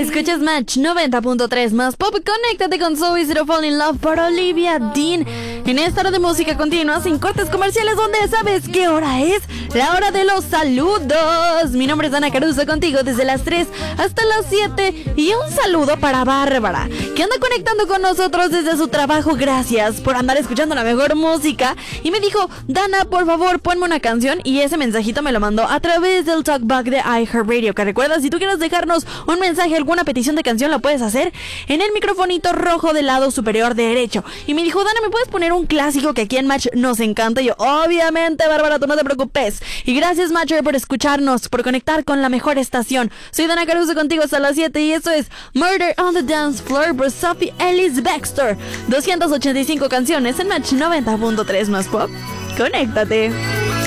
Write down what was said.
Escuchas Match 90.3 más pop. Conéctate con Zoe Zero Fall in Love por Olivia Dean. En esta hora de música continua, sin cortes comerciales, donde sabes qué hora es. La hora de los saludos. Mi nombre es Ana Caruso, contigo desde las 3 hasta las 7. Y un saludo para Bárbara, que anda conectando con nosotros desde su trabajo. Gracias por andar escuchando la mejor música. Y me dijo, Dana, por favor, ponme una canción. Y ese mensajito me lo mandó a través del talkback de iHeartRadio. Que recuerda, si tú quieres dejarnos un mensaje, alguna petición de canción, la puedes hacer en el microfonito rojo del lado superior derecho. Y me dijo, Dana, ¿me puedes poner un clásico que aquí en Match nos encanta? Y yo, obviamente, Bárbara, tú no te preocupes. Y gracias, Matcher, por escucharnos, por conectar con la mejor estación. Soy Dana Caruso, contigo hasta las 7 y esto es Murder on the Dance Floor por Sophie Ellis Bextor. 285 canciones en Match 90.3 más pop. Conéctate.